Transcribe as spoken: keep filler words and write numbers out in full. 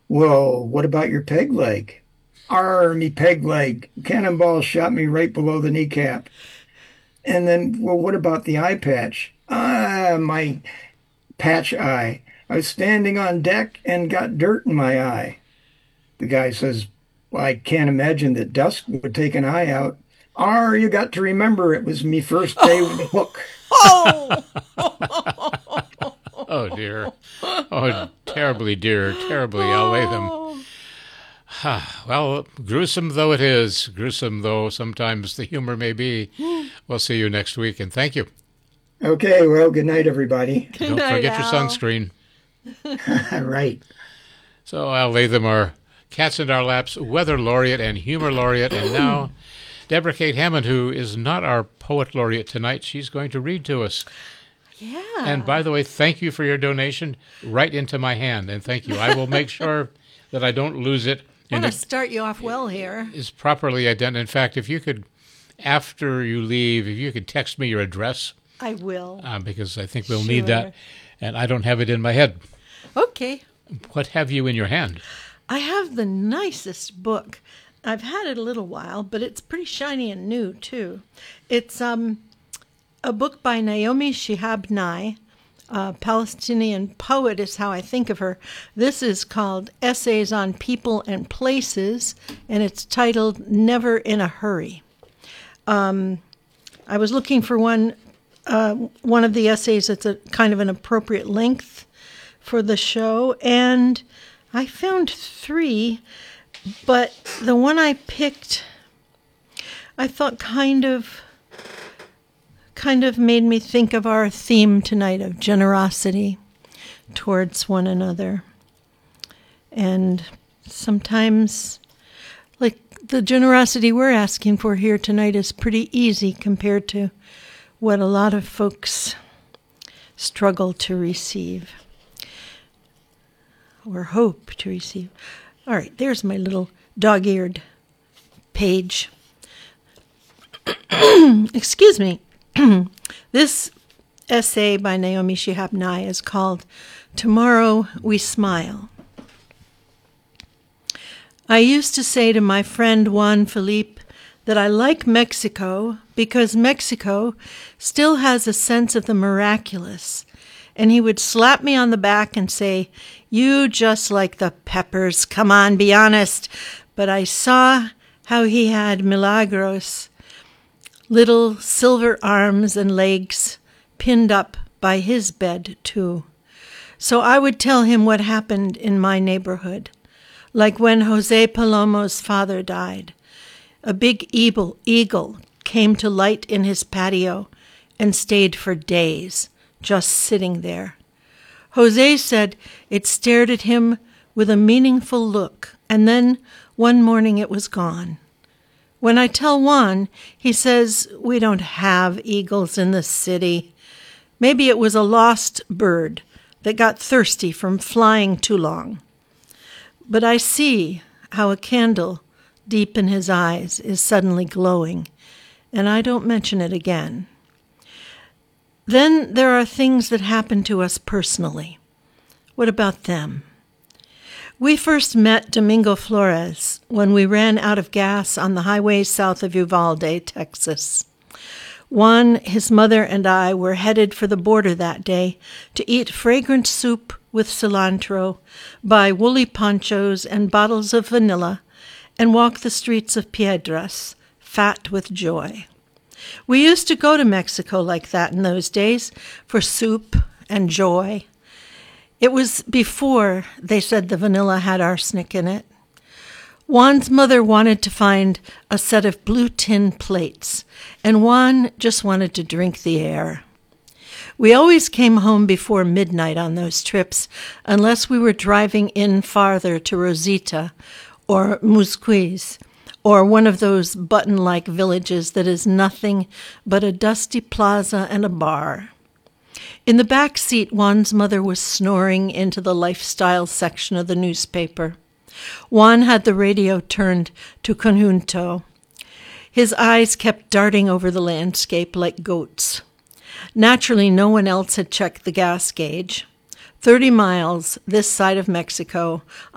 Well, what about your peg leg? Arr, me peg leg. Cannonball shot me right below the kneecap. And then, well, what about the eye patch? Ah, my patch eye. I was standing on deck and got dirt in my eye. The guy says, well, I can't imagine that dust would take an eye out. Arr, you got to remember it was me first day with the hook. Oh, Oh dear. Oh, terribly dear, terribly. I'll lay them. Well, gruesome though it is, gruesome though sometimes the humor may be. We'll see you next week, and thank you. Okay, well, good night, everybody. good Don't night, forget your Al. sunscreen. Right. So I'll lay them our Cats in Our Laps weather laureate and humor laureate, and now Deborah Kate Hammond, who is not our poet laureate tonight. She's going to read to us. Yeah. And by the way, thank you for your donation right into my hand, and thank you. I will make sure that I don't lose it. I And want to it start you off well here. is properly identified. In fact, if you could, after you leave, if you could text me your address, I will. uh, because I think we'll Sure. need that, and I don't have it in my head. Okay. What have you in your hand? I have the nicest book. I've had it a little while, but it's pretty shiny and new too. It's um a book by Naomi Shihab Nye, a Palestinian poet is how I think of her. This is called Essays on People and Places, and it's titled Never in a Hurry. Um, I was looking for one uh, one of the essays that's a kind of an appropriate length for the show, and I found three, but the one I picked, I thought kind of kind of made me think of our theme tonight of generosity towards one another. And sometimes, like, the generosity we're asking for here tonight is pretty easy compared to what a lot of folks struggle to receive or hope to receive. All right, there's my little dog-eared page. Excuse me. This essay by Naomi Shihab Nye is called Tomorrow We Smile. I used to say to my friend Juan Felipe that I like Mexico because Mexico still has a sense of the miraculous, and he would slap me on the back and say, "You just like the Peppers, come on, be honest." But I saw how he had Milagros, little silver arms and legs pinned up by his bed, too. So I would tell him what happened in my neighborhood, like when Jose Palomo's father died. A big eagle, eagle came to light in his patio and stayed for days, just sitting there. Jose said it stared at him with a meaningful look, and then one morning it was gone. When I tell Juan, he says we don't have eagles in the city. Maybe it was a lost bird that got thirsty from flying too long. But I see how a candle deep in his eyes is suddenly glowing, and I don't mention it again. Then there are things that happen to us personally. What about them? We first met Domingo Flores when we ran out of gas on the highway south of Uvalde, Texas. Juan, his mother, and I were headed for the border that day to eat fragrant soup with cilantro, buy woolly ponchos and bottles of vanilla, and walk the streets of Piedras, fat with joy. We used to go to Mexico like that in those days for soup and joy. It was before they said the vanilla had arsenic in it. Juan's mother wanted to find a set of blue tin plates, and Juan just wanted to drink the air. We always came home before midnight on those trips, unless we were driving in farther to Rosita or Musquiz, or one of those button-like villages that is nothing but a dusty plaza and a bar. In the back seat, Juan's mother was snoring into the lifestyle section of the newspaper. Juan had the radio turned to Conjunto. His eyes kept darting over the landscape like goats. Naturally, no one else had checked the gas gauge. Thirty miles this side of Mexico,